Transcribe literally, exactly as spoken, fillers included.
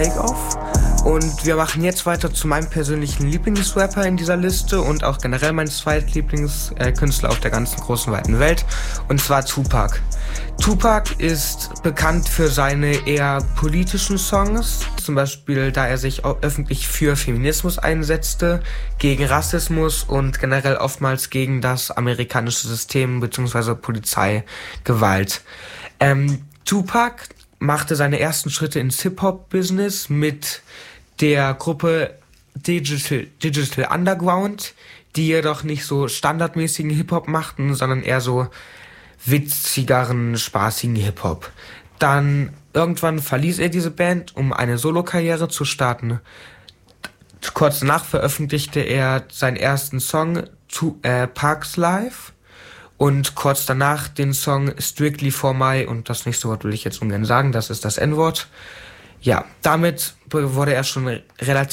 Takeoff. Und wir machen jetzt weiter zu meinem persönlichen Lieblingsrapper in dieser Liste und auch generell mein zweitlieblingskünstler auf der ganzen großen weiten Welt, und zwar Tupac. Tupac ist bekannt für seine eher politischen Songs, zum Beispiel da er sich auch öffentlich für Feminismus einsetzte, gegen Rassismus und generell oftmals gegen das amerikanische System bzw. Polizeigewalt. Ähm, Tupac machte seine ersten Schritte ins Hip-Hop-Business mit der Gruppe Digital, Digital Underground, die jedoch nicht so standardmäßigen Hip-Hop machten, sondern eher so witzigeren, spaßigen Hip-Hop. Dann irgendwann verließ er diese Band, um eine Solo-Karriere zu starten. Kurz danach veröffentlichte er seinen ersten Song, to, äh, Parks Life, und kurz danach den Song Strictly for My, und das nächste Wort will ich jetzt ungern sagen, das ist das N-Wort. Ja, damit wurde er schon relativ